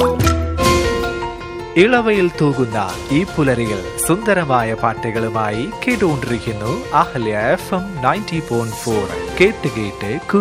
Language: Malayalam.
ഇളവയിൽ തൂകുന്ന ഈ പുലരിയിൽ സുന്ദരമായ പാട്ടുകളുമായി കേട്ടുകൊണ്ടിരിക്കുന്നു അഹല്യ FM 90.4. കേട്ട് കേട്ട്